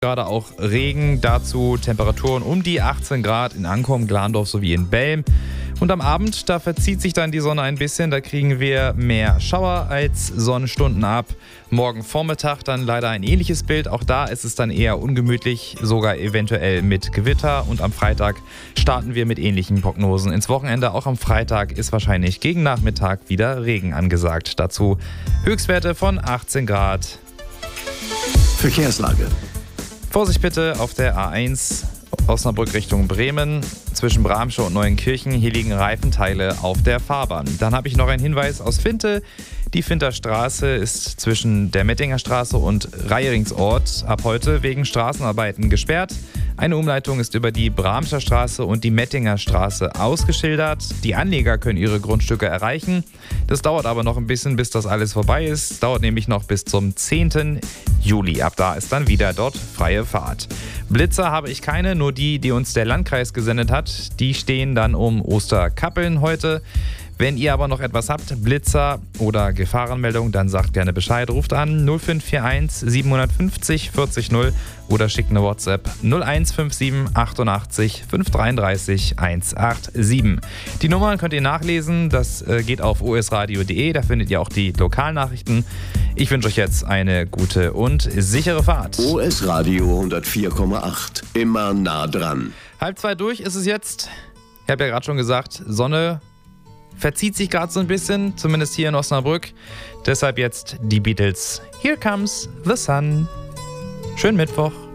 Gerade auch Regen, dazu Temperaturen um die 18 Grad in Ankom, Glandorf sowie in Belm. Und am Abend, da verzieht sich dann die Sonne ein bisschen, da kriegen wir mehr Schauer als Sonnenstunden ab. Morgen Vormittag dann leider ein ähnliches Bild, auch da ist es dann eher ungemütlich, sogar eventuell mit Gewitter. Und am Freitag starten wir mit ähnlichen Prognosen ins Wochenende. Auch am Freitag ist wahrscheinlich gegen Nachmittag wieder Regen angesagt. Dazu Höchstwerte von 18 Grad. Verkehrslage. Vorsicht bitte auf der A1 Osnabrück Richtung Bremen. Zwischen Bramsche und Neuenkirchen, hier liegen Reifenteile auf der Fahrbahn. Dann habe ich noch einen Hinweis aus Finte. Die Finter Straße ist zwischen der Mettinger Straße und Reieringsort ab heute wegen Straßenarbeiten gesperrt. Eine Umleitung ist über die Bramscher Straße und die Mettinger Straße ausgeschildert. Die Anleger können ihre Grundstücke erreichen. Das dauert aber noch ein bisschen, bis das alles vorbei ist. Dauert nämlich noch bis zum 10. Juli. Ab da ist dann wieder dort freie Fahrt. Blitzer habe ich keine, nur die uns der Landkreis gesendet hat. Die stehen dann um Osterkappeln heute. Wenn ihr aber noch etwas habt, Blitzer oder Gefahrenmeldung, dann sagt gerne Bescheid. Ruft an 0541 750 40 0 oder schickt eine WhatsApp 0157 88 533 187. Die Nummern könnt ihr nachlesen, das geht auf osradio.de, da findet ihr auch die Lokalnachrichten. Ich wünsche euch jetzt eine gute und sichere Fahrt. OS Radio 104,8, immer nah dran. 1:30 durch ist es jetzt. Ich habe ja gerade schon gesagt, Sonne verzieht sich gerade so ein bisschen, zumindest hier in Osnabrück. Deshalb jetzt die Beatles. Here Comes the Sun. Schönen Mittwoch.